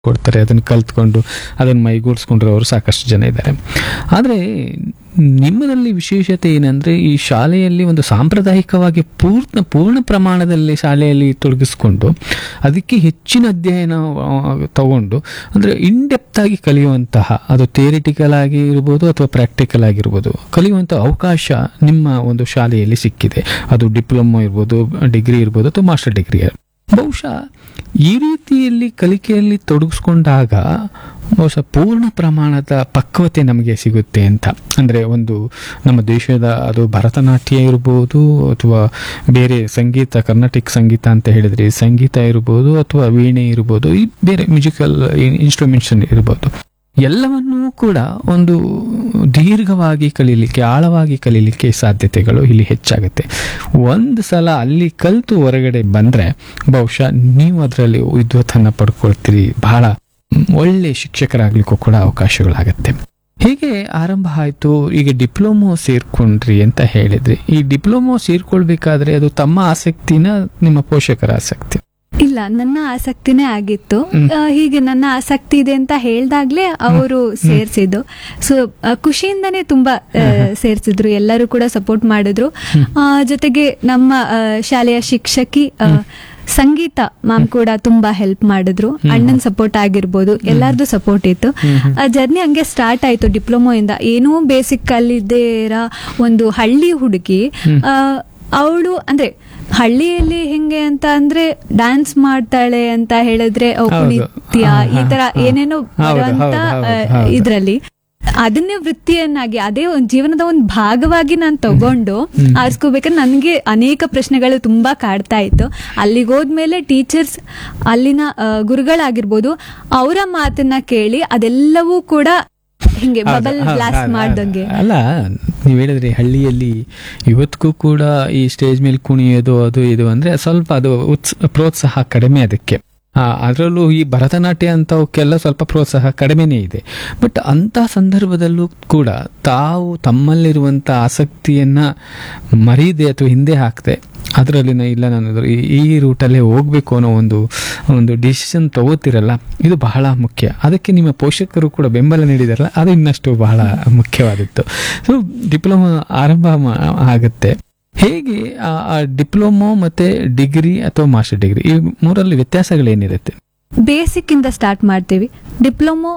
ಕೊಡ್ತಾರೆ, ಅದನ್ನು ಕಲ್ತ್ಕೊಂಡು ಅದನ್ನು ಮೈಗೂಡಿಸ್ಕೊಂಡಿರೋರು ಸಾಕಷ್ಟು ಜನ ಇದ್ದಾರೆ. ಆದರೆ ನಿಮ್ಮದಲ್ಲಿ ವಿಶೇಷತೆ ಏನಂದರೆ, ಈ ಶಾಲೆಯಲ್ಲಿ ಒಂದು ಸಾಂಪ್ರದಾಯಿಕವಾಗಿ ಪೂರ್ಣ ಪ್ರಮಾಣದಲ್ಲಿ ಶಾಲೆಯಲ್ಲಿ ತೊಡಗಿಸ್ಕೊಂಡು ಅದಕ್ಕೆ ಹೆಚ್ಚಿನ ಅಧ್ಯಯನ ತಗೊಂಡು, ಅಂದರೆ ಇನ್ಡೆಪ್ತ್ ಆಗಿ ಕಲಿಯುವಂತಹ, ಅದು ಥಿಯರಿಟಿಕಲ್ ಆಗಿ ಇರ್ಬೋದು ಅಥವಾ ಪ್ರಾಕ್ಟಿಕಲ್ ಆಗಿರ್ಬೋದು, ಕಲಿಯುವಂಥ ಅವಕಾಶ ನಿಮ್ಮ ಒಂದು ಶಾಲೆಯಲ್ಲಿ ಸಿಕ್ಕಿದೆ. ಅದು ಡಿಪ್ಲೊಮೊ ಇರ್ಬೋದು, ಡಿಗ್ರಿ ಇರ್ಬೋದು ಅಥವಾ ಮಾಸ್ಟರ್ ಡಿಗ್ರಿ. ಬಹುಶಃ ಈ ರೀತಿಯಲ್ಲಿ ಕಲಿಕೆಯಲ್ಲಿ ತೊಡಗಿಸ್ಕೊಂಡಾಗ ಬಹುಶಃ ಪೂರ್ಣ ಪ್ರಮಾಣದ ಪಕ್ವತೆ ನಮಗೆ ಸಿಗುತ್ತೆ ಅಂತ. ಅಂದರೆ ಒಂದು ನಮ್ಮ ದೇಶದ ಅದು ಭರತನಾಟ್ಯ ಇರ್ಬೋದು ಅಥವಾ ಬೇರೆ ಸಂಗೀತ, ಕರ್ನಾಟಿಕ್ ಸಂಗೀತ ಅಂತ ಹೇಳಿದ್ರೆ ಸಂಗೀತ ಇರ್ಬೋದು ಅಥವಾ ವೀಣೆ ಇರ್ಬೋದು, ಈ ಬೇರೆ ಮ್ಯೂಸಿಕಲ್ ಇನ್ಸ್ಟ್ರೂಮೆಂಟ್ಸ್ ಇರ್ಬೋದು, ಎಲ್ಲವನ್ನೂ ಕೂಡ ಒಂದು ದೀರ್ಘವಾಗಿ ಕಲೀಲಿಕ್ಕೆ, ಆಳವಾಗಿ ಕಲೀಲಿಕ್ಕೆ ಸಾಧ್ಯತೆಗಳು ಇಲ್ಲಿ ಹೆಚ್ಚಾಗುತ್ತೆ. ಒಂದು ಸಲ ಅಲ್ಲಿ ಕಲಿತು ಹೊರಗಡೆ ಬಂದರೆ ಬಹುಶಃ ನೀವು ಅದರಲ್ಲಿ ವಿದ್ವತ್ತನ್ನು ಪಡ್ಕೊಳ್ತೀರಿ, ಬಹಳ ಒಳ್ಳೆ ಶಿಕ್ಷಕರಾಗಲಿಕ್ಕೂ ಕೂಡ ಅವಕಾಶಗಳಾಗತ್ತೆ. ಹೇಗೆ ಆರಂಭ ಆಯಿತು? ಈಗ ಡಿಪ್ಲೊಮೊ ಸೇರ್ಕೊಂಡ್ರಿ ಅಂತ ಹೇಳಿದ್ರಿ. ಈ ಡಿಪ್ಲೊಮೊ ಸೇರ್ಕೊಳ್ಬೇಕಾದ್ರೆ ಅದು ತಮ್ಮ ಆಸಕ್ತಿನ ನಿಮ್ಮ ಪೋಷಕರ ಆಸಕ್ತಿ? ಇಲ್ಲ, ನನ್ನ ಆಸಕ್ತಿನೇ ಆಗಿತ್ತು. ಹೀಗೆ ನನ್ನ ಆಸಕ್ತಿ ಇದೆ ಅಂತ ಹೇಳ್ದಾಗ್ಲೇ ಅವರು ಸೇರ್ಸಿದ್ದು. ಸೊ ಖುಷಿಯಿಂದನೇ ತುಂಬಾ ಸೇರ್ಸಿದ್ರು, ಎಲ್ಲರೂ ಕೂಡ ಸಪೋರ್ಟ್ ಮಾಡಿದ್ರು. ಜೊತೆಗೆ ನಮ್ಮ ಶಾಲೆಯ ಶಿಕ್ಷಕಿ ಸಂಗೀತ ಮ್ಯಾಮ್ ಕೂಡ ತುಂಬಾ ಹೆಲ್ಪ್ ಮಾಡಿದ್ರು. ಅಣ್ಣನ್ ಸಪೋರ್ಟ್ ಆಗಿರ್ಬೋದು, ಎಲ್ಲಾರ್ದು ಸಪೋರ್ಟ್ ಇತ್ತು. ಜರ್ನಿ ಹಂಗೆ ಸ್ಟಾರ್ಟ್ ಆಯ್ತು. ಡಿಪ್ಲೊಮೊ ಇಂದ ಏನೂ ಬೇಸಿಕ್ ಕಲಿದೇರ ಒಂದು ಹಳ್ಳಿ ಹುಡುಗಿ, ಅವಳು ಅಂದ್ರೆ ಹಳ್ಳಿಯಲ್ಲಿ ಹೆಂಗೆ ಅಂತ ಅಂದ್ರೆ ಡ್ಯಾನ್ಸ್ ಮಾಡ್ತಾಳೆ ಅಂತ ಹೇಳಿದ್ರೆ ಕುಣಿತ್ಯ ಈ ತರ ಏನೇನೋ ಬರುವಂತ ಇದ್ರಲ್ಲಿ ಅದನ್ನೇ ವೃತ್ತಿಯನ್ನಾಗಿ, ಅದೇ ಒಂದು ಜೀವನದ ಒಂದು ಭಾಗವಾಗಿ ನಾನು ತಗೊಂಡು ಆರಿಸ್ಕೋಬೇಕಾದ್ರೆ ನನಗೆ ಅನೇಕ ಪ್ರಶ್ನೆಗಳು ತುಂಬಾ ಕಾಡ್ತಾ ಇತ್ತು. ಅಲ್ಲಿಗೆ ಹೋದ್ಮೇಲೆ ಟೀಚರ್ಸ್, ಅಲ್ಲಿನ ಗುರುಗಳಾಗಿರ್ಬೋದು, ಅವರ ಮಾತನ್ನ ಕೇಳಿ ಅದೆಲ್ಲವೂ ಕೂಡ ಹಿಂಗೆ ಬಬಲ್ ಬ್ಲಾಸ್ಟ್ ಮಾಡ್ದಂಗೆ. ಅಲ್ಲ, ನೀವು ಹೇಳಿದ್ರಿ ಹಳ್ಳಿಯಲ್ಲಿ ಇವತ್ತಿಗೂ ಕೂಡ ಈ ಸ್ಟೇಜ್ ಮೇಲೆ ಕುಣಿಯೋದು ಅದು ಇದು ಅಂದ್ರೆ ಸ್ವಲ್ಪ ಅದು ಪ್ರೋತ್ಸಾಹ ಕಡಿಮೆ ಅದಕ್ಕೆ. ಅದರಲ್ಲೂ ಈ ಭರತನಾಟ್ಯ ಅಂತವಕ್ಕೆಲ್ಲ ಸ್ವಲ್ಪ ಪ್ರೋತ್ಸಾಹ ಕಡಿಮೆನೇ ಇದೆ. ಬಟ್ ಅಂಥ ಸಂದರ್ಭದಲ್ಲೂ ಕೂಡ ತಾವು ತಮ್ಮಲ್ಲಿರುವಂಥ ಆಸಕ್ತಿಯನ್ನ ಮರೀದೆ ಅಥವಾ ಹಿಂದೆ ಹಾಕದೆ ಅದರಲ್ಲಿನ ಇಲ್ಲ ನಾನು ಈ ರೂಟಲ್ಲೇ ಹೋಗ್ಬೇಕು ಅನ್ನೋ ಒಂದು ಡಿಸಿಷನ್ ತಗೋತಿರಲ್ಲ, ಇದು ಬಹಳ ಮುಖ್ಯ. ಅದಕ್ಕೆ ನಿಮ್ಮ ಪೋಷಕರು ಕೂಡ ಬೆಂಬಲ ನೀಡಿದಾರಲ್ಲ, ಅದು ಇನ್ನಷ್ಟು ಬಹಳ ಮುಖ್ಯವಾದಿತ್ತು. ಸೊ ಡಿಪ್ಲೊಮಾ ಆರಂಭ ಆಗುತ್ತೆ. ಹೇಗೆ ಆ ಡಿಪ್ಲೊಮೊ ಮತ್ತೆ ಡಿಗ್ರಿ ಅಥವಾ ಮಾಸ್ಟರ್ ಡಿಗ್ರಿ, ಈ ಮೂರಲ್ಲಿ ವ್ಯತ್ಯಾಸಗಳೇನಿರುತ್ತೆ? ಬೇಸಿಕ್ ಇಂದ ಸ್ಟಾರ್ಟ್ ಮಾಡ್ತೀವಿ. ಡಿಪ್ಲೊಮೊ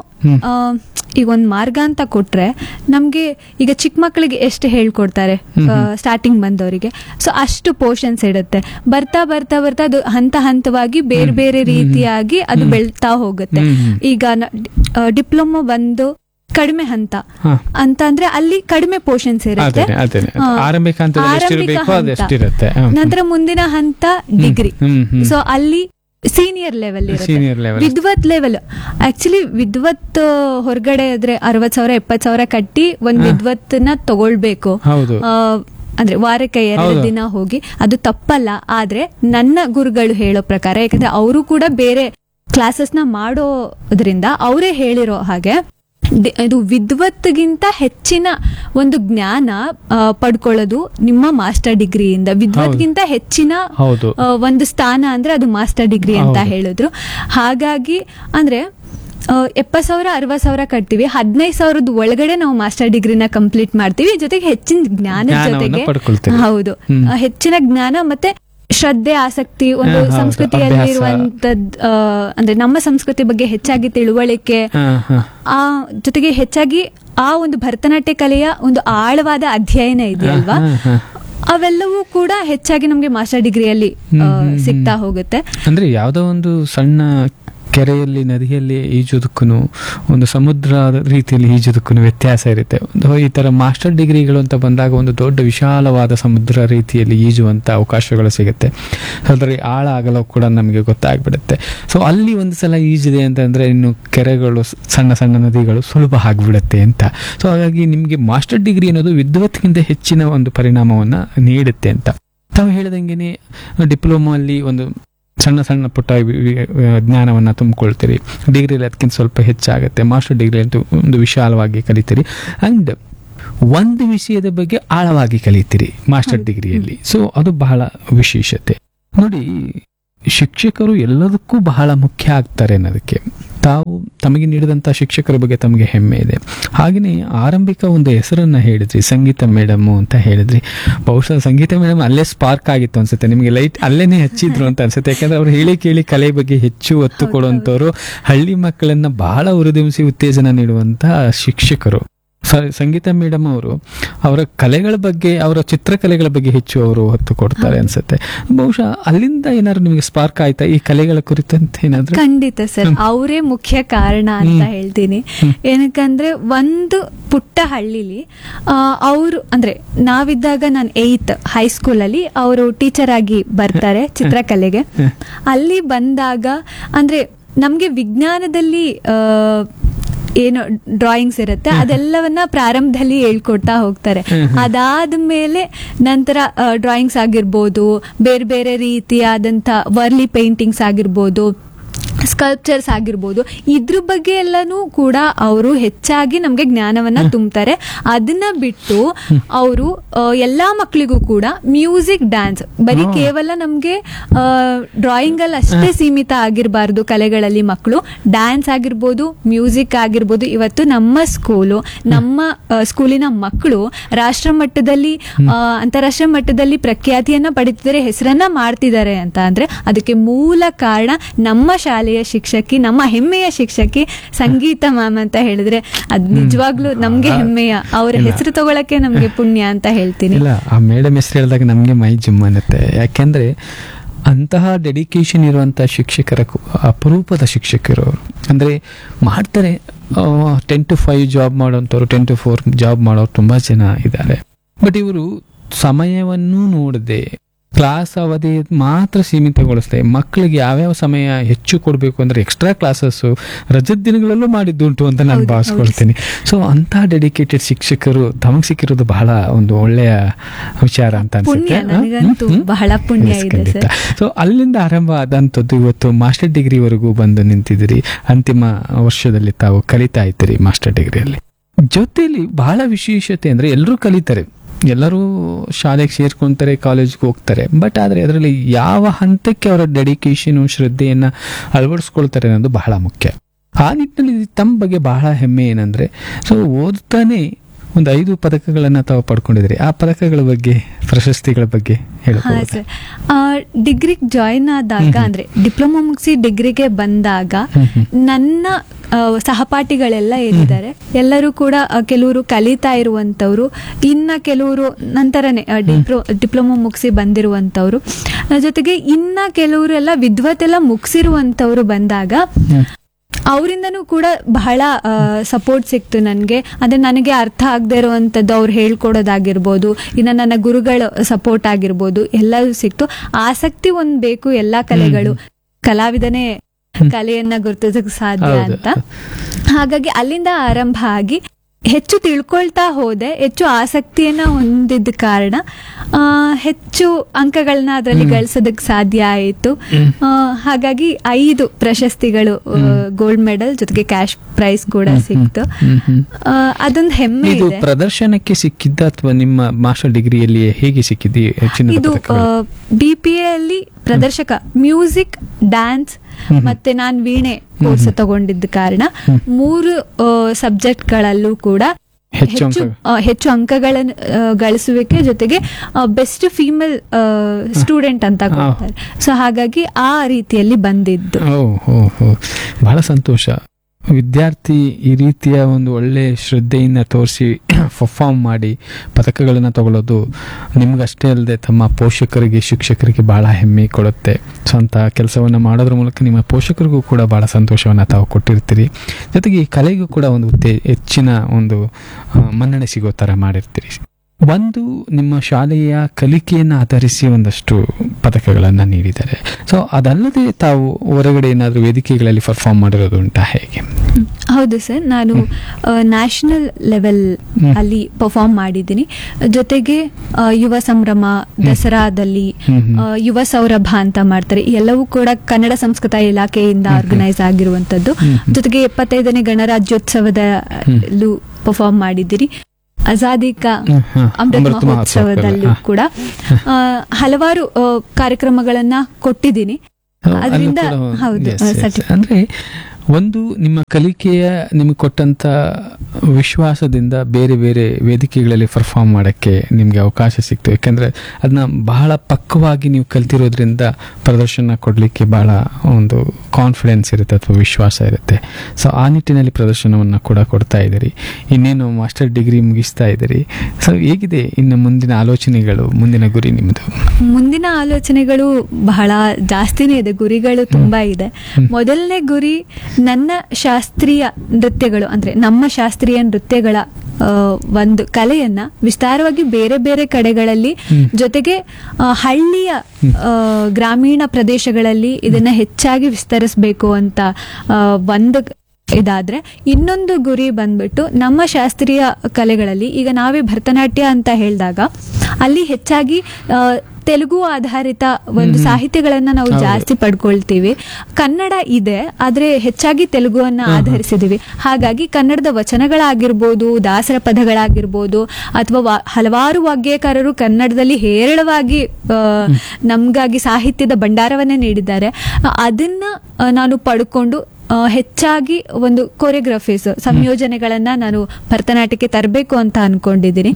ಈಗ ಒಂದು ಮಾರ್ಗ ಅಂತ ಕೊಟ್ರೆ ನಮ್ಗೆ ಈಗ ಚಿಕ್ಕ ಮಕ್ಕಳಿಗೆ ಎಷ್ಟು ಹೇಳ್ಕೊಡ್ತಾರೆ ಸ್ಟಾರ್ಟಿಂಗ್ ಬಂದವರಿಗೆ, ಸೊ ಅಷ್ಟು ಪೋರ್ಷನ್ಸ್ ಇಡುತ್ತೆ. ಬರ್ತಾ ಬರ್ತಾ ಬರ್ತಾ ಅದು ಹಂತ ಹಂತವಾಗಿ ಬೇರೆ ಬೇರೆ ರೀತಿಯಾಗಿ ಅದು ಬೆಳ್ತಾ ಹೋಗುತ್ತೆ. ಈಗ ಡಿಪ್ಲೊಮೊ ಬಂದು ಕಡಿಮೆ ಹಂತ ಅಂತ ಅಂದ್ರೆ ಅಲ್ಲಿ ಕಡಿಮೆ ಪೋರ್ಷನ್ಸ್ ಇರುತ್ತೆ, ಆರಂಭಿಕ ಹಂತ. ನಂತರ ಮುಂದಿನ ಹಂತ ಡಿಗ್ರಿ. ಸೊ ಅಲ್ಲಿ ಸೀನಿಯರ್ ಲೆವೆಲ್ ಇರುತ್ತೆ, ವಿದ್ವತ್ ಲೆವೆಲ್. ಆಕ್ಚುಲಿ ವಿದ್ವತ್ ಹೊರಗಡೆ ಆದ್ರೆ 60,000 70,000 ಕಟ್ಟಿ ಒಂದ್ ವಿದ್ವತ್ನ ತಗೊಳ್ಬೇಕು. ಅಂದ್ರೆ ವಾರಕ್ಕೆ 2 ದಿನ ಹೋಗಿ, ಅದು ತಪ್ಪಲ್ಲ. ಆದ್ರೆ ನನ್ನ ಗುರುಗಳು ಹೇಳೋ ಪ್ರಕಾರ, ಯಾಕಂದ್ರೆ ಅವರು ಕೂಡ ಬೇರೆ ಕ್ಲಾಸಸ್ ನ ಮಾಡೋದ್ರಿಂದ ಅವರೇ ಹೇಳಿರೋ ಹಾಗೆ, ಇದು ವಿದ್ವತ್ಗಿಂತ ಹೆಚ್ಚಿನ ಒಂದು ಜ್ಞಾನ ಪಡ್ಕೊಳ್ಳೋದು ನಿಮ್ಮ ಮಾಸ್ಟರ್ ಡಿಗ್ರಿಯಿಂದ. ವಿದ್ವತ್ಗಿಂತ ಹೆಚ್ಚಿನ ಒಂದು ಸ್ಥಾನ ಅಂದ್ರೆ ಅದು ಮಾಸ್ಟರ್ ಡಿಗ್ರಿ ಅಂತ ಹೇಳಿದ್ರು. ಹಾಗಾಗಿ ಅಂದ್ರೆ 70,000 60,000 ಕಟ್ತೀವಿ, 15,000 ಒಳಗಡೆ ನಾವು ಮಾಸ್ಟರ್ ಡಿಗ್ರಿನ ಕಂಪ್ಲೀಟ್ ಮಾಡ್ತೀವಿ. ಜೊತೆಗೆ ಹೆಚ್ಚಿನ ಜ್ಞಾನದ ಜೊತೆಗೆ ಹೌದು ಹೆಚ್ಚಿನ ಜ್ಞಾನ ಮತ್ತೆ ಶ್ರದ್ಧೆ, ಆಸಕ್ತಿ, ಒಂದು ಸಂಸ್ಕೃತಿಯಲ್ಲಿ ಇರುವಂತದ್ ಅಂದ್ರೆ ನಮ್ಮ ಸಂಸ್ಕೃತಿ ಬಗ್ಗೆ ಹೆಚ್ಚಾಗಿ ತಿಳುವಳಿಕೆ, ಆ ಜೊತೆಗೆ ಹೆಚ್ಚಾಗಿ ಆ ಒಂದು ಭರತನಾಟ್ಯ ಕಲೆಯ ಒಂದು ಆಳವಾದ ಅಧ್ಯಯನ ಇದೆಯಲ್ವಾ, ಅವೆಲ್ಲವೂ ಕೂಡ ಹೆಚ್ಚಾಗಿ ನಮ್ಗೆ ಮಾಸ್ಟರ್ ಡಿಗ್ರಿಯಲ್ಲಿ ಸಿಗ್ತಾ ಹೋಗುತ್ತೆ. ಅಂದ್ರೆ ಯಾವ್ದೋ ಒಂದು ಸಣ್ಣ ಕೆರೆಯಲ್ಲಿ, ನದಿಯಲ್ಲಿ ಈಜೋದಕ್ಕೂ ಒಂದು ಸಮುದ್ರ ರೀತಿಯಲ್ಲಿ ಈಜೋದಕ್ಕೂ ವ್ಯತ್ಯಾಸ ಇರುತ್ತೆ. ಈ ತರ ಮಾಸ್ಟರ್ ಡಿಗ್ರಿಗಳು ಅಂತ ಬಂದಾಗ ಒಂದು ದೊಡ್ಡ ವಿಶಾಲವಾದ ಸಮುದ್ರ ರೀತಿಯಲ್ಲಿ ಈಜುವಂತ ಅವಕಾಶಗಳು ಸಿಗುತ್ತೆ. ಅದರ ಆಳ ಆಗಲು ಕೂಡ ನಮಗೆ ಗೊತ್ತಾಗ್ಬಿಡುತ್ತೆ. ಸೊ ಅಲ್ಲಿ ಒಂದು ಸಲ ಈಜಿದೆ ಅಂತಂದ್ರೆ ಇನ್ನು ಕೆರೆಗಳು, ಸಣ್ಣ ಸಣ್ಣ ನದಿಗಳು ಸುಲಭ ಆಗ್ಬಿಡುತ್ತೆ ಅಂತ. ಸೊ ಹಾಗಾಗಿ ನಿಮ್ಗೆ ಮಾಸ್ಟರ್ ಡಿಗ್ರಿ ಅನ್ನೋದು ವಿದ್ವತ್ಗಿಂತ ಹೆಚ್ಚಿನ ಒಂದು ಪರಿಣಾಮವನ್ನ ನೀಡುತ್ತೆ ಅಂತ. ತಾವು ಹೇಳಿದಂಗೆನೆ ಡಿಪ್ಲೊಮೊ ಅಲ್ಲಿ ಒಂದು ಸಣ್ಣ ಸಣ್ಣ ಪುಟ್ಟ ಜ್ಞಾನವನ್ನು ತುಂಬಿಕೊಳ್ತೀರಿ. ಡಿಗ್ರಿಯಲ್ಲಿ ಅದಕ್ಕಿಂತ ಸ್ವಲ್ಪ ಹೆಚ್ಚಾಗುತ್ತೆ. ಮಾಸ್ಟರ್ ಡಿಗ್ರಿ ಅಂತೂ ಒಂದು ವಿಶಾಲವಾಗಿ ಕಲಿತೀರಿ ಅಂಡ್ ಒಂದು ವಿಷಯದ ಬಗ್ಗೆ ಆಳವಾಗಿ ಕಲಿತೀರಿ ಮಾಸ್ಟರ್ ಡಿಗ್ರಿಯಲ್ಲಿ. ಸೊ ಅದು ಬಹಳ ವಿಶೇಷತೆ. ನೋಡಿ, ಶಿಕ್ಷಕರು ಎಲ್ಲದಕ್ಕೂ ಬಹಳ ಮುಖ್ಯ ಆಗ್ತಾರೆ ಅನ್ನೋದಕ್ಕೆ ತಾವು ತಮಗೆ ನೀಡಿದಂಥ ಶಿಕ್ಷಕರ ಬಗ್ಗೆ ತಮಗೆ ಹೆಮ್ಮೆ ಇದೆ. ಹಾಗೆಯೇ ಆರಂಭಿಕ ಒಂದು ಹೆಸರನ್ನು ಹೇಳಿದ್ರಿ, ಸಂಗೀತ ಮೇಡಮ್ಮು ಅಂತ ಹೇಳಿದ್ರಿ. ಬಹುಶಃ ಸಂಗೀತ ಮೇಡಮ್ ಅಲ್ಲೇ ಸ್ಪಾರ್ಕ್ ಆಗಿತ್ತು ಅನ್ಸುತ್ತೆ, ನಿಮಗೆ ಲೈಟ್ ಅಲ್ಲೇನೆ ಹಚ್ಚಿದ್ರು ಅಂತ ಅನ್ಸುತ್ತೆ. ಯಾಕಂದ್ರೆ ಅವ್ರು ಹೇಳಿ ಕೇಳಿ ಕಲೆ ಬಗ್ಗೆ ಹೆಚ್ಚು ಒತ್ತು ಕೊಡುವಂಥವ್ರು, ಹಳ್ಳಿ ಮಕ್ಕಳನ್ನ ಬಹಳ ಉರಿದುಂಬಿಸಿ ಉತ್ತೇಜನ ನೀಡುವಂಥ ಶಿಕ್ಷಕರು. ಸಂಗೀತ ಮೇಡಮ್ ಅವರು ಅವರ ಕಲೆಗಳ ಬಗ್ಗೆ, ಅವರ ಚಿತ್ರಕಲೆಗಳ ಬಗ್ಗೆ ಹೆಚ್ಚು ಅವರು ಹೊತ್ತು ಕೊಡ್ತಾರೆ ಅನ್ಸುತ್ತೆ. ಬಹುಶಃ ಅಲ್ಲಿಂದ ಏನಾದ್ರು ನಿಮಗೆ ಸ್ಪಾರ್ಕ್ ಆಯ್ತಾ ಈ ಕಲೆಗಳ ಕುರಿತಂತೆ ಏನಾದ್ರು? ಖಂಡಿತ ಸರ್, ಅವರೇ ಮುಖ್ಯ ಕಾರಣ ಅಂತ ಹೇಳ್ತೀನಿ. ಏನಕ್ಕಂದ್ರೆ ಒಂದು ಪುಟ್ಟ ಹಳ್ಳಿಲಿ ಅವರು ಅಂದ್ರೆ ನಾವಿದ್ದಾಗ ನಾನು 8th ಹೈಸ್ಕೂಲಲ್ಲಿ ಅವರು ಟೀಚರ್ ಆಗಿ ಬರ್ತಾರೆ ಚಿತ್ರಕಲೆಗೆ. ಅಲ್ಲಿ ಬಂದಾಗ ಅಂದ್ರೆ ನಮ್ಗೆ ವಿಜ್ಞಾನದಲ್ಲಿ ಏನು ಡ್ರಾಯಿಂಗ್ಸ್ ಇರುತ್ತೆ ಅದೆಲ್ಲವನ್ನ ಪ್ರಾರಂಭದಲ್ಲಿ ಹೇಳ್ಕೊಡ್ತಾ ಹೋಗ್ತಾರೆ. ಅದಾದ್ಮೇಲೆ ನಂತರ ಡ್ರಾಯಿಂಗ್ಸ್ ಆಗಿರ್ಬೋದು, ಬೇರೆ ಬೇರೆ ರೀತಿಯಾದಂಥ ವರ್ಲಿ ಪೇಂಟಿಂಗ್ಸ್ ಆಗಿರ್ಬೋದು, ಸ್ಕಲ್ಪ್ಚರ್ಸ್ ಆಗಿರ್ಬೋದು, ಇದ್ರ ಬಗ್ಗೆ ಎಲ್ಲನೂ ಕೂಡ ಅವರು ಹೆಚ್ಚಾಗಿ ನಮ್ಗೆ ಜ್ಞಾನವನ್ನ ತುಂಬ್ತಾರೆ. ಅದನ್ನ ಬಿಟ್ಟು ಅವರು ಎಲ್ಲಾ ಮಕ್ಕಳಿಗೂ ಕೂಡ ಮ್ಯೂಸಿಕ್, ಡ್ಯಾನ್ಸ್, ಬರೀ ಕೇವಲ ನಮ್ಗೆ ಡ್ರಾಯಿಂಗ್ ಅಲ್ಲಿ ಅಷ್ಟೇ ಸೀಮಿತ ಆಗಿರಬಾರ್ದು ಕಲೆಗಳಲ್ಲಿ. ಮಕ್ಕಳು ಡ್ಯಾನ್ಸ್ ಆಗಿರ್ಬೋದು, ಮ್ಯೂಸಿಕ್ ಆಗಿರ್ಬೋದು. ಇವತ್ತು ನಮ್ಮ ಸ್ಕೂಲಿನ ಮಕ್ಕಳು ರಾಷ್ಟ್ರ ಮಟ್ಟದಲ್ಲಿ, ಅಂತಾರಾಷ್ಟ್ರೀಯ ಮಟ್ಟದಲ್ಲಿ ಪ್ರಖ್ಯಾತಿಯನ್ನ ಪಡಿತಿದ್ದಾರೆ, ಹೆಸರನ್ನ ಮಾಡ್ತಿದ್ದಾರೆ ಅಂತ ಅಂದ್ರೆ ಅದಕ್ಕೆ ಮೂಲ ಕಾರಣ ನಮ್ಮ ಶಾಲೆಯ ಶಿಕ್ಷಕಿ, ನಮ್ಮ ಹೆಮ್ಮೆಯ ಶಿಕ್ಷಕಿ ಸಂಗೀತ ಮ್ಯಾಮ್ ಅಂತ ಹೇಳಿದ್ರೆ ಅದ್ ನಿಜವಾಗ್ಲೂ ನಮ್ಗೆ ಹೆಮ್ಮೆಯ, ಅವರ ಹೆಸರು ತಗೊಳಕ್ಕೆ ನಮ್ಗೆ ಪುಣ್ಯ ಅಂತ ಹೇಳ್ತೀನಿ. ಇಲ್ಲ, ಆ ಮೇಡಮ್ ಹೆಸರು ಹೇಳಿದಾಗ ನಮ್ಗೆ ಮೈ ಜುಮ್ ಅನ್ನತ್ತೆ. ಯಾಕೆಂದ್ರೆ ಅಂತಹ ಡೆಡಿಕೇಶನ್ ಇರುವಂಥ ಶಿಕ್ಷಕರ ಅಪರೂಪದ ಶಿಕ್ಷಕರು ಅವರು. ಅಂದರೆ ಮಾಡ್ತಾರೆ 10 to 5 ಜಾಬ್ ಮಾಡೋಂಥವ್ರು, 10 to 4 ಜಾಬ್ ಮಾಡೋರು ತುಂಬ ಜನ ಇದ್ದಾರೆ. ಬಟ್ ಇವರು ಸಮಯವನ್ನು ನೋಡದೆ ಕ್ಲಾಸ್ ಅವಧಿ ಮಾತ್ರ ಸೀಮಿತಗೊಳಿಸ್ದೆ ಮಕ್ಕಳಿಗೆ ಯಾವ್ಯಾವ ಸಮಯ ಹೆಚ್ಚು ಕೊಡಬೇಕು ಅಂದರೆ ಎಕ್ಸ್ಟ್ರಾ ಕ್ಲಾಸಸ್ಸು ರಜದ ದಿನಗಳಲ್ಲೂ ಮಾಡಿದ್ದುಂಟು ಅಂತ ನಾನು ಭಾವಿಸ್ಕೊಳ್ತೀನಿ. ಸೊ ಅಂಥ ಡೆಡಿಕೇಟೆಡ್ ಶಿಕ್ಷಕರು ತಮಗೆ ಸಿಕ್ಕಿರೋದು ಬಹಳ ಒಂದು ಒಳ್ಳೆಯ ವಿಚಾರ ಅಂತ ಅನ್ಸುತ್ತೆ. ಬಹಳ ಪುಣ್ಯ ಇದೆ. ಸೊ ಅಲ್ಲಿಂದ ಆರಂಭ ಆದಂಥದ್ದು ಇವತ್ತು ಮಾಸ್ಟರ್ ಡಿಗ್ರಿವರೆಗೂ ಬಂದು ನಿಂತಿದ್ದೀರಿ. ಅಂತಿಮ ವರ್ಷದಲ್ಲಿ ತಾವು ಕಲಿತಾ ಇದ್ದೀರಿ ಮಾಸ್ಟರ್ ಡಿಗ್ರಿಯಲ್ಲಿ. ಜೊತೆಲಿ ಬಹಳ ವಿಶೇಷತೆ ಅಂದರೆ ಎಲ್ಲರೂ ಕಲಿತಾರೆ, ಎಲ್ಲರೂ ಶಾಲೆಗೆ ಸೇರ್ಕೊತಾರೆ, ಕಾಲೇಜ್ಗೆ ಹೋಗ್ತಾರೆ. ಬಟ್ ಆದರೆ ಅದರಲ್ಲಿ ಯಾವ ಹಂತಕ್ಕೆ ಅವರ ಡೆಡಿಕೇಶನು, ಶ್ರದ್ಧೆಯನ್ನು ಅಳವಡಿಸ್ಕೊಳ್ತಾರೆ ಅನ್ನೋದು ಬಹಳ ಮುಖ್ಯ. ಆ ನಿಟ್ಟಿನಲ್ಲಿ ತಮ್ಮ ಬಗ್ಗೆ ಬಹಳ ಹೆಮ್ಮೆ ಏನಂದರೆ, ಸೊ ಓದ್ತಾನೆ ಒಂದು 5 ಪದಕಗಳನ್ನು ತಾವು ಪಡ್ಕೊಂಡಿದ್ರಿ. ಆ ಪದಕಗಳ ಬಗ್ಗೆ, ಪ್ರಶಸ್ತಿಗಳ ಬಗ್ಗೆ ಹೇಳ್ಬೋದು. ಡಿಗ್ರಿಗೆ ಜಾಯಿನ್ ಆದಾಗ ಅಂದ್ರೆ ಡಿಪ್ಲೊಮಾ ಮುಗಿಸಿ ಡಿಗ್ರಿಗೆ ಬಂದಾಗ ನನ್ನ ಸಹಪಾಠಿಗಳೆಲ್ಲ ಏನಿದ್ದಾರೆ ಎಲ್ಲರೂ ಕೂಡ ಕೆಲವರು ಕಲಿತಾ ಇರುವಂತವ್ರು, ಇನ್ನ ಕೆಲವರು ನಂತರನೇ ಡಿಪ್ಲೊಮಾ ಮುಗಿಸಿ ಬಂದಿರುವಂತವ್ರು, ಜೊತೆಗೆ ಇನ್ನ ಕೆಲವರು ಎಲ್ಲ ವಿದ್ವತ್ತೆಲ್ಲ ಮುಗಿಸಿರುವಂತವ್ರು ಬಂದಾಗ ಅವರಿಂದನೂ ಕೂಡ ಬಹಳ ಸಪೋರ್ಟ್ ಸಿಕ್ತು ನನಗೆ. ಅಂದ್ರೆ ನನಗೆ ಅರ್ಥ ಆಗದೆ ಇರುವಂಥದ್ದು ಅವ್ರು ಹೇಳ್ಕೊಡೋದಾಗಿರ್ಬೋದು, ಇನ್ನು ನನ್ನ ಗುರುಗಳ ಸಪೋರ್ಟ್ ಆಗಿರ್ಬೋದು, ಎಲ್ಲವೂ ಸಿಕ್ತು. ಆಸಕ್ತಿ ಒಂದ್ ಬೇಕು, ಎಲ್ಲಾ ಕಲೆಗಳು, ಕಲಾವಿದನೇ ಕಲೆಯನ್ನ ಗುರುತಿಸಕ್ಕೆ ಸಾಧ್ಯ ಅಂತ. ಹಾಗಾಗಿ ಅಲ್ಲಿಂದ ಆರಂಭ ಆಗಿ ಹೆಚ್ಚು ತಿಳ್ಕೊಳ್ತಾ ಹೋದೆ, ಹೆಚ್ಚು ಆಸಕ್ತಿಯನ್ನ ಹೊಂದಿದ್ದ ಕಾರಣ ಹೆಚ್ಚು ಅಂಕಗಳನ್ನ ಅದರಲ್ಲಿ ಗಳಿಸೋದಕ್ಕೆ ಸಾಧ್ಯ ಆಯಿತು. ಹಾಗಾಗಿ 5 ಪ್ರಶಸ್ತಿಗಳು, ಗೋಲ್ಡ್ ಮೆಡಲ್ ಜೊತೆಗೆ ಕ್ಯಾಶ್ ಪ್ರೈಸ್ ಕೂಡ ಸಿಕ್ತು. ಅದೊಂದು ಹೆಮ್ಮೆ ಇದೆ. ಪ್ರದರ್ಶನಕ್ಕೆ ಸಿಕ್ಕಿದ್ದ ಅಥವಾ ನಿಮ್ಮ ಮಾಸ್ಟರ್ ಡಿಗ್ರಿಯಲ್ಲಿ ಹೇಗೆ ಸಿಕ್ಕಿದ್ದು? ಇದು BPA ಅಲ್ಲಿ ಪ್ರದರ್ಶಕ, ಮ್ಯೂಸಿಕ್, ಡ್ಯಾನ್ಸ್ ಮತ್ತೆ ನಾನು ವೀಣೆ ಕೋರ್ಸ್ ತಗೊಂಡಿದ್ದ ಕಾರಣ 3 ಸಬ್ಜೆಕ್ಟ್ಗಳಲ್ಲೂ ಕೂಡ ಹೆಚ್ಚು ಅಂಕಗಳನ್ನು ಗಳಿಸುವಿಕೆ, ಜೊತೆಗೆ ಬೆಸ್ಟ್ ಫೀಮೇಲ್ ಸ್ಟೂಡೆಂಟ್ ಅಂತ ಕೊಡ್ತಾರೆ. ಸೊ ಹಾಗಾಗಿ ಆ ರೀತಿಯಲ್ಲಿ ಬಂದಿದ್ದು. ಬಹಳ ಸಂತೋಷ. ವಿದ್ಯಾರ್ಥಿ ಈ ರೀತಿಯ ಒಂದು ಒಳ್ಳೆ ಶ್ರದ್ಧೆಯಿಂದ ತೋರಿಸಿ ಪರ್ಫಾರ್ಮ್ ಮಾಡಿ ಪದಕಗಳನ್ನು ತಗೊಳ್ಳೋದು ನಿಮ್ಗಷ್ಟೇ ಅಲ್ಲದೆ ತಮ್ಮ ಪೋಷಕರಿಗೆ, ಶಿಕ್ಷಕರಿಗೆ ಬಹಳ ಹೆಮ್ಮೆ ಕೊಡುತ್ತೆ. ಸ್ವಂತ ಕೆಲಸವನ್ನು ಮಾಡೋದ್ರ ಮೂಲಕ ನಿಮ್ಮ ಪೋಷಕರಿಗೂ ಕೂಡ ಬಹಳ ಸಂತೋಷವನ್ನು ತಾವು ಕೊಟ್ಟಿರ್ತೀರಿ. ಜೊತೆಗೆ ಈ ಕಲೆಗೂ ಕೂಡ ಒಂದು ಹೆಚ್ಚಿನ ಒಂದು ಮನ್ನಣೆ ಸಿಗೋ ಥರ ಮಾಡಿರ್ತೀರಿ. ಒಂದು ನಿಮ್ಮ ಶಾಲೆಯ ಕಲಿಕೆಯನ್ನು ಆಧರಿಸಿ ಒಂದಷ್ಟು ಪದಕಗಳನ್ನು ನೀಡಿದ್ದಾರೆ. ಸೊ ಅದಲ್ಲದೆ ತಾವು ಹೊರಗಡೆ ಏನಾದರೂ ವೇದಿಕೆಗಳಲ್ಲಿ ಪರ್ಫಾರ್ಮ್ ಮಾಡಿರೋದು ಉಂಟಾ, ಹೇಗೆ? ಹೌದು ಸರ್, ನಾನು ನ್ಯಾಷನಲ್ ಲೆವೆಲ್ ಅಲ್ಲಿ ಪರ್ಫಾರ್ಮ್ ಮಾಡಿದ್ದೀನಿ. ಜೊತೆಗೆ ಯುವ ಸಂಭ್ರಮ, ದಸರಾದಲ್ಲಿ ಯುವ ಸೌರಭ ಅಂತ ಮಾಡ್ತಾರೆ, ಎಲ್ಲವೂ ಕೂಡ ಕನ್ನಡ ಸಂಸ್ಕೃತ ಇಲಾಖೆಯಿಂದ ಆರ್ಗನೈಸ್ ಆಗಿರುವಂತದ್ದು. ಜೊತೆಗೆ 75ನೇ ಗಣರಾಜ್ಯೋತ್ಸವದಲ್ಲೂ ಪರ್ಫಾರ್ಮ್ ಮಾಡಿದ್ದೀರಿ. ಆಜಾದಿ ಕಾ ಅಮೃತ ಮಹೋತ್ಸವದಲ್ಲೂ ಕೂಡ ಹಲವಾರು ಕಾರ್ಯಕ್ರಮಗಳನ್ನ ಕೊಟ್ಟಿದ್ದೀನಿ. ಅದರಿಂದ ಹೌದು, ಅಂದ್ರೆ ಒಂದು ನಿಮ್ಮ ಕಲಿಕೆಯ ನಿಮಗೆ ಕೊಟ್ಟಂತ ವಿಶ್ವಾಸದಿಂದ ಬೇರೆ ಬೇರೆ ವೇದಿಕೆಗಳಲ್ಲಿ ಪರ್ಫಾರ್ಮ್ ಮಾಡೋಕ್ಕೆ ನಿಮಗೆ ಅವಕಾಶ ಸಿಕ್ತು. ಯಾಕಂದರೆ ಅದನ್ನ ಬಹಳ ಪಕ್ವವಾಗಿ ನೀವು ಕಲ್ತಿರೋದ್ರಿಂದ ಪ್ರದರ್ಶನ ಕೊಡಲಿಕ್ಕೆ ಬಹಳ ಒಂದು ಕಾನ್ಫಿಡೆನ್ಸ್ ಇರುತ್ತೆ ಅಥವಾ ವಿಶ್ವಾಸ ಇರುತ್ತೆ. ಸೊ ಆ ನಿಟ್ಟಿನಲ್ಲಿ ಪ್ರದರ್ಶನವನ್ನು ಕೂಡ ಕೊಡ್ತಾ ಇದ್ದೀರಿ. ಇನ್ನೇನು ಮಾಸ್ಟರ್ ಡಿಗ್ರಿ ಮುಗಿಸ್ತಾ ಇದ್ದೀರಿ. ಸೊ ಹೇಗಿದೆ ಇನ್ನು ಮುಂದಿನ ಆಲೋಚನೆಗಳು, ಮುಂದಿನ ಗುರಿ ನಿಮ್ಮದು? ಮುಂದಿನ ಆಲೋಚನೆಗಳು ಬಹಳ ಜಾಸ್ತಿನೇ ಇದೆ, ಗುರಿಗಳು ತುಂಬಾ ಇದೆ. ಮೊದಲನೇ ಗುರಿ ನನ್ನ ಶಾಸ್ತ್ರೀಯ ನೃತ್ಯಗಳು ಅಂದ್ರೆ ನಮ್ಮ ಶಾಸ್ತ್ರೀಯ ನೃತ್ಯಗಳ ಒಂದು ಕಲೆಯನ್ನ ವಿಸ್ತಾರವಾಗಿ ಬೇರೆ ಬೇರೆ ಕಡೆಗಳಲ್ಲಿ, ಜೊತೆಗೆ ಹಳ್ಳಿಯ ಗ್ರಾಮೀಣ ಪ್ರದೇಶಗಳಲ್ಲಿ ಇದನ್ನ ಹೆಚ್ಚಾಗಿ ವಿಸ್ತರಿಸಬೇಕು ಅಂತ ಒಂದು ಇದಾದ್ರೆ, ಇನ್ನೊಂದು ಗುರಿ ಬಂದ್ಬಿಟ್ಟು ನಮ್ಮ ಶಾಸ್ತ್ರೀಯ ಕಲೆಗಳಲ್ಲಿ ಈಗ ನಾವೇ ಭರತನಾಟ್ಯ ಅಂತ ಹೇಳಿದಾಗ ಅಲ್ಲಿ ಹೆಚ್ಚಾಗಿ ತೆಲುಗು ಆಧಾರಿತ ಒಂದು ಸಾಹಿತ್ಯಗಳನ್ನ ನಾವು ಜಾಸ್ತಿ ಪಡ್ಕೊಳ್ತೀವಿ. ಕನ್ನಡ ಇದೆ, ಆದ್ರೆ ಹೆಚ್ಚಾಗಿ ತೆಲುಗುವನ್ನ ಆಧರಿಸಿದೀವಿ. ಹಾಗಾಗಿ ಕನ್ನಡದ ವಚನಗಳಾಗಿರ್ಬೋದು, ದಾಸರ ಪದಗಳಾಗಿರ್ಬೋದು, ಅಥವಾ ಹಲವಾರು ವಾಗ್ಯಕಾರರು ಕನ್ನಡದಲ್ಲಿ ಹೇರಳವಾಗಿ ನಮ್ಗಾಗಿ ಸಾಹಿತ್ಯದ ಭಂಡಾರವನ್ನೇ ನೀಡಿದ್ದಾರೆ. ಅದನ್ನ ನಾನು ಪಡ್ಕೊಂಡು ಹೆಚ್ಚಾಗಿ ಒಂದು ಕೊರಿಯೋಗ್ರಫೀಸ್ ಸಂಯೋಜನೆಗಳನ್ನ ನಾನು ಭರತನಾಟ್ಯಕ್ಕೆ ತರಬೇಕು ಅಂತ ಅನ್ಕೊಂಡಿದ್ದೀನಿ.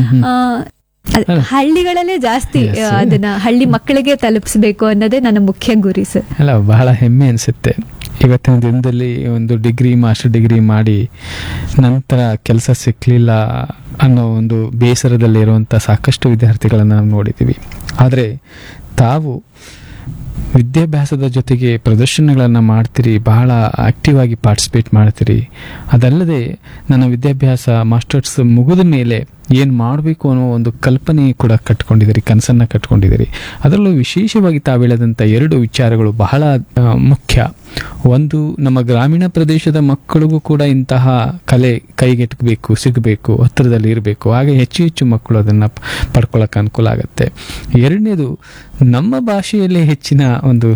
ಹಳ್ಳಿಗಳಲ್ಲೇ ಜಾಸ್ತಿ ಅದನ್ನ ಹಳ್ಳಿ ಮಕ್ಕಳಿಗೆ ತಲುಪಿಸಬೇಕು ಅನ್ನೋದೇ ನನ್ನ ಮುಖ್ಯ ಗುರಿ ಸರ್. ಅಲ್ಲ, ಬಹಳ ಹೆಮ್ಮೆ ಅನ್ಸುತ್ತೆ. ಇವತ್ತಿನ ದಿನದಲ್ಲಿ ಒಂದು ಡಿಗ್ರಿ, ಮಾಸ್ಟರ್ ಡಿಗ್ರಿ ಮಾಡಿ ನಂತರ ಕೆಲಸ ಸಿಕ್ಕಲಿಲ್ಲ ಅನ್ನೋ ಒಂದು ಬೇಸರದಲ್ಲಿರುವಂಥ ಸಾಕಷ್ಟು ವಿದ್ಯಾರ್ಥಿಗಳನ್ನು ನಾವು ನೋಡಿದ್ದೀವಿ. ಆದರೆ ತಾವು ವಿದ್ಯಾಭ್ಯಾಸದ ಜೊತೆಗೆ ಪ್ರದರ್ಶನಗಳನ್ನು ಮಾಡ್ತೀರಿ, ಬಹಳ ಆಕ್ಟಿವ್ ಆಗಿ ಪಾರ್ಟಿಸಿಪೇಟ್ ಮಾಡ್ತೀರಿ. ಅದಲ್ಲದೆ ನನ್ನ ವಿದ್ಯಾಭ್ಯಾಸ ಮಾಸ್ಟರ್ಸ್ ಮುಗಿದ ಮೇಲೆ ಏನು ಮಾಡಬೇಕು ಅನ್ನೋ ಒಂದು ಕಲ್ಪನೆ ಕೂಡ ಕಟ್ಕೊಂಡಿದ್ದೀರಿ, ಕನಸನ್ನು ಕಟ್ಕೊಂಡಿದ್ದೀರಿ. ಅದರಲ್ಲೂ ವಿಶೇಷವಾಗಿ ತಾವು ಹೇಳದಂಥ 2 ವಿಚಾರಗಳು ಬಹಳ ಮುಖ್ಯ. ಒಂದು, ನಮ್ಮ ಗ್ರಾಮೀಣ ಪ್ರದೇಶದ ಮಕ್ಕಳಿಗೂ ಕೂಡ ಇಂತಹ ಕಲೆ ಕೈಗೆಟಕಬೇಕು, ಸಿಗಬೇಕು, ಹತ್ತಿರದಲ್ಲಿ ಇರಬೇಕು. ಹಾಗೆ ಹೆಚ್ಚು ಹೆಚ್ಚು ಮಕ್ಕಳು ಅದನ್ನು ಪಡ್ಕೊಳ್ಳೋಕೆ ಅನುಕೂಲ ಆಗುತ್ತೆ. ಎರಡನೇದು, ನಮ್ಮ ಭಾಷೆಯಲ್ಲಿ ಹೆಚ್ಚಿನ ಒಂದು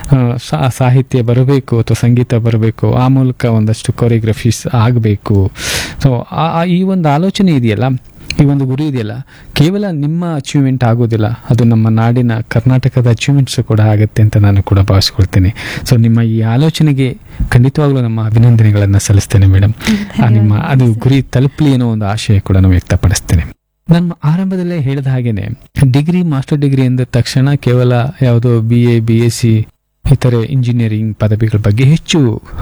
ಸಾಹಿತ್ಯ ಬರಬೇಕು ಅಥವಾ ಸಂಗೀತ ಬರಬೇಕು, ಆ ಮೂಲಕ ಒಂದಷ್ಟು ಕೊರಿಯೋಗ್ರಫೀಸ್ ಆಗಬೇಕು. ಸೊ ಈ ಒಂದು ಆಲೋಚನೆ ಇದೆಯಲ್ಲ, ಈ ಒಂದು ಗುರಿ ಇದೆಯಲ್ಲ, ಕೇವಲ ನಿಮ್ಮ ಅಚೀವ್ಮೆಂಟ್ ಆಗೋದಿಲ್ಲ, ಅದು ನಮ್ಮ ನಾಡಿನ ಕರ್ನಾಟಕದ ಅಚೀವ್ಮೆಂಟ್ಸ್ ಕೂಡ ಆಗುತ್ತೆ ಅಂತ ನಾನು ಕೂಡ ಭಾವಿಸ್ಕೊಳ್ತೇನೆ. ಸೊ ನಿಮ್ಮ ಈ ಆಲೋಚನೆಗೆ ಖಂಡಿತವಾಗ್ಲೂ ನಮ್ಮ ಅಭಿನಂದನೆಗಳನ್ನು ಸಲ್ಲಿಸ್ತೇನೆ ಮೇಡಮ್. ನಿಮ್ಮ ಅದು ಗುರಿ ತಲುಪಲಿ ಅನ್ನೋ ಒಂದು ಆಶಯ ಕೂಡ ನಾನು ವ್ಯಕ್ತಪಡಿಸ್ತೇನೆ. ನಾನು ಆರಂಭದಲ್ಲೇ ಹೇಳಿದ ಹಾಗೇನೆ ಡಿಗ್ರಿ, ಮಾಸ್ಟರ್ ಡಿಗ್ರಿ ಎಂದ ತಕ್ಷಣ ಕೇವಲ ಯಾವುದೋ BA, BSc ಇತರೆ ಇಂಜಿನಿಯರಿಂಗ್ ಪದವಿಗಳ ಬಗ್ಗೆ ಹೆಚ್ಚು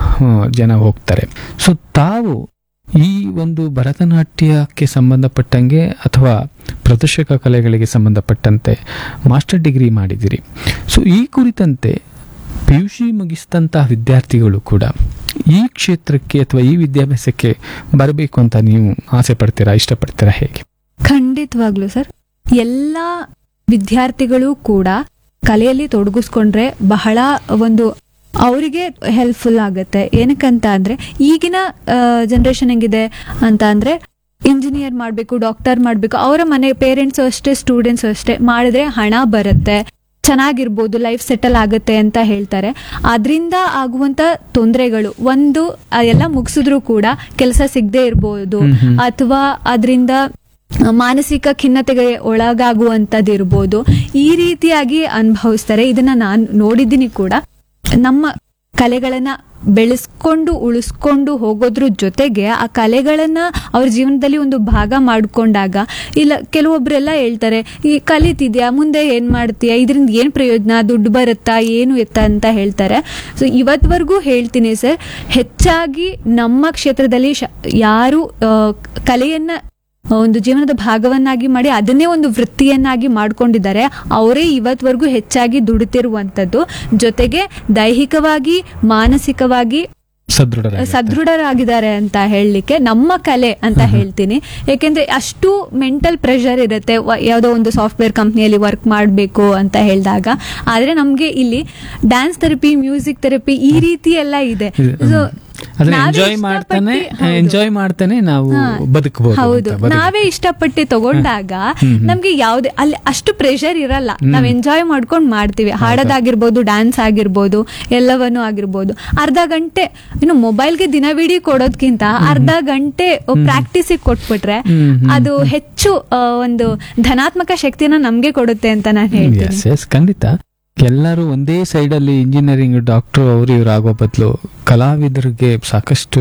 ಜನ ಹೋಗ್ತಾರೆ. ಸೊ ತಾವು ಈ ಒಂದು ಭರತನಾಟ್ಯಕ್ಕೆ ಸಂಬಂಧಪಟ್ಟಂಗೆ ಅಥವಾ ಪ್ರದರ್ಶಕ ಕಲೆಗಳಿಗೆ ಸಂಬಂಧಪಟ್ಟಂತೆ ಮಾಸ್ಟರ್ ಡಿಗ್ರಿ ಮಾಡಿದಿರಿ. ಸೊ ಈ ಕುರಿತಂತೆ PUC ಮುಗಿಸಿದಂತಹ ವಿದ್ಯಾರ್ಥಿಗಳು ಕೂಡ ಈ ಕ್ಷೇತ್ರಕ್ಕೆ ಅಥವಾ ಈ ವಿದ್ಯಾಭ್ಯಾಸಕ್ಕೆ ಬರಬೇಕು ಅಂತ ನೀವು ಆಸೆ ಪಡ್ತೀರಾ, ಇಷ್ಟಪಡ್ತೀರಾ, ಹೇಗೆ? ಖಂಡಿತವಾಗ್ಲು ಸರ್, ಎಲ್ಲ ವಿದ್ಯಾರ್ಥಿಗಳು ಕೂಡ ಕಲೆಯಲ್ಲಿ ತೊಡಗಿಸ್ಕೊಂಡ್ರೆ ಬಹಳ ಒಂದು ಅವರಿಗೆ ಹೆಲ್ಪ್ಫುಲ್ ಆಗುತ್ತೆ. ಏನಕ್ಕಂತ ಅಂದ್ರೆ ಈಗಿನ ಜನರೇಷನ್ ಹೆಂಗಿದೆ ಅಂತ ಅಂದ್ರೆ ಇಂಜಿನಿಯರ್ ಮಾಡಬೇಕು, ಡಾಕ್ಟರ್ ಮಾಡಬೇಕು, ಅವರ ಮನೆ ಪೇರೆಂಟ್ಸ್ ಅಷ್ಟೇ, ಸ್ಟೂಡೆಂಟ್ಸ್ ಅಷ್ಟೇ ಮಾಡಿದ್ರೆ ಹಣ ಬರುತ್ತೆ, ಚೆನ್ನಾಗಿರ್ಬೋದು, ಲೈಫ್ ಸೆಟಲ್ ಆಗುತ್ತೆ ಅಂತ ಹೇಳ್ತಾರೆ. ಅದರಿಂದ ಆಗುವಂತ ತೊಂದರೆಗಳು, ಒಂದು ಎಲ್ಲ ಮುಗಿಸಿದ್ರು ಕೂಡ ಕೆಲಸ ಸಿಗದೆ ಇರ್ಬೋದು, ಅಥವಾ ಅದರಿಂದ ಮಾನಸಿಕ ಖಿನ್ನತೆಗೆ ಒಳಗಾಗುವಂತದಿರ್ಬೋದು, ಈ ರೀತಿಯಾಗಿ ಅನುಭವಿಸ್ತಾರೆ. ಇದನ್ನ ನಾನು ನೋಡಿದ್ದೀನಿ ಕೂಡ. ನಮ್ಮ ಕಲೆಗಳನ್ನ ಬೆಳೆಸ್ಕೊಂಡು ಉಳಿಸ್ಕೊಂಡು ಹೋಗೋದ್ರ ಜೊತೆಗೆ ಆ ಕಲೆಗಳನ್ನ ಅವ್ರ ಜೀವನದಲ್ಲಿ ಒಂದು ಭಾಗ ಮಾಡ್ಕೊಂಡಾಗ, ಇಲ್ಲ ಕೆಲವೊಬ್ರೆಲ್ಲ ಹೇಳ್ತಾರೆ, ಈ ಕಲಿತಿದ್ಯಾ, ಮುಂದೆ ಏನ್ ಮಾಡ್ತೀಯಾ, ಇದರಿಂದ ಏನ್ ಪ್ರಯೋಜನ, ದುಡ್ಡು ಬರುತ್ತಾ, ಏನು ಎತ್ತ ಅಂತ ಹೇಳ್ತಾರೆ. ಸೊ ಇವತ್ವರೆಗೂ ಹೇಳ್ತೀನಿ ಸರ್, ಹೆಚ್ಚಾಗಿ ನಮ್ಮ ಕ್ಷೇತ್ರದಲ್ಲಿ ಯಾರು ಕಲೆಯನ್ನ ಒಂದು ಜೀವನದ ಭಾಗವನ್ನಾಗಿ ಮಾಡಿ ಅದನ್ನೇ ಒಂದು ವೃತ್ತಿಯನ್ನಾಗಿ ಮಾಡ್ಕೊಂಡಿದ್ದಾರೆ, ಅವರೇ ಇವತ್ವರೆಗೂ ಹೆಚ್ಚಾಗಿ ದುಡಿತಿರುವಂತದ್ದು. ಜೊತೆಗೆ ದೈಹಿಕವಾಗಿ, ಮಾನಸಿಕವಾಗಿ ಸದೃಢರಾಗಿದ್ದಾರೆ ಅಂತ ಹೇಳಲಿಕ್ಕೆ ನಮ್ಮ ಕಲೆ ಅಂತ ಹೇಳ್ತೀನಿ. ಯಾಕೆಂದ್ರೆ ಅಷ್ಟು ಮೆಂಟಲ್ ಪ್ರೆಷರ್ ಇರುತ್ತೆ ಯಾವುದೋ ಒಂದು ಸಾಫ್ಟ್ವೇರ್ ಕಂಪ್ನಿಯಲ್ಲಿ ವರ್ಕ್ ಮಾಡಬೇಕು ಅಂತ ಹೇಳಿದಾಗ. ಆದ್ರೆ ನಮ್ಗೆ ಇಲ್ಲಿ ಡ್ಯಾನ್ಸ್ ಥೆರಪಿ, ಮ್ಯೂಸಿಕ್ ಥೆರಪಿ, ಈ ರೀತಿ ಎಲ್ಲ ಇದೆ. ಸೊ ಎಂಜಾಯ್ ಮಾಡ್ತಾನೆ ನಾವು ಬದುಕಬಹುದು. ಹೌದು, ನಾವೇ ಇಷ್ಟಪಟ್ಟು ತಗೊಂಡಾಗ ನಮ್ಗೆ ಯಾವ್ದೇ ಅಲ್ಲಿ ಅಷ್ಟು ಪ್ರೆಷರ್ ಇರಲ್ಲ. ನಾವ್ ಎಂಜಾಯ್ ಮಾಡ್ಕೊಂಡ್ ಮಾಡ್ತೀವಿ. ಹಾಡೋದಾಗಿರ್ಬೋದು, ಡ್ಯಾನ್ಸ್ ಆಗಿರ್ಬೋದು, ಎಲ್ಲವನ್ನೂ ಆಗಿರ್ಬೋದು. ಅರ್ಧ ಗಂಟೆ ಇನ್ನು ಮೊಬೈಲ್ಗೆ ದಿನ ವಿಡಿಯೋ ಕೊಡೋದ್ಕಿಂತ ಅರ್ಧ ಗಂಟೆ ಪ್ರಾಕ್ಟೀಸಿಗೆ ಕೊಟ್ಬಿಟ್ರೆ ಅದು ಹೆಚ್ಚು ಒಂದು ಧನಾತ್ಮಕ ಶಕ್ತಿನ ನಮ್ಗೆ ಕೊಡುತ್ತೆ ಅಂತ ನಾನು ಹೇಳ್ತೀನಿ. ಖಂಡಿತ. ಎಲ್ಲರೂ ಒಂದೇ ಸೈಡಲ್ಲಿ ಇಂಜಿನಿಯರಿಂಗ್, ಡಾಕ್ಟರ್ ಅವರು ಇವ್ರು ಆಗೋ ಬದಲು ಕಲಾವಿದರಿಗೆ ಸಾಕಷ್ಟು